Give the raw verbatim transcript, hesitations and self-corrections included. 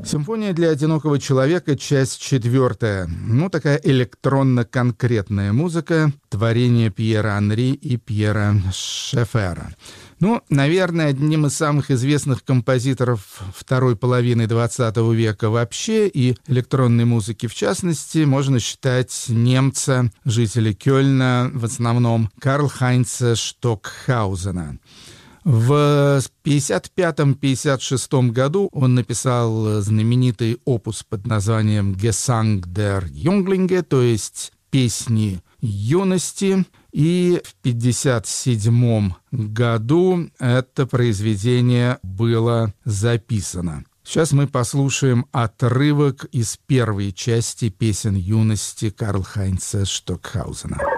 Симфония для одинокого человека, часть четвертая. Ну, такая электронно-конкретная музыка, творение Пьера Анри и Пьера Шеффера. Ну, наверное, одним из самых известных композиторов второй половины двадцатого века вообще, и электронной музыки в частности, можно считать немца, жителя Кёльна, в основном Карл-Хайнца Штокхаузена. В пятьдесят пятом — пятьдесят шестом году он написал знаменитый опус под названием «Gesang der Junglinge», то есть «Песни юности», и в пятьдесят седьмом году это произведение было записано. Сейчас мы послушаем отрывок из первой части «Песен юности» Карл-Хайнца Штокхаузена.